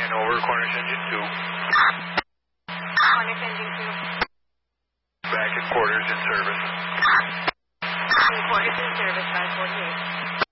over, Cornish Engine 2. Cornish Engine 2. Back at quarters in service. Quarters in service, 548.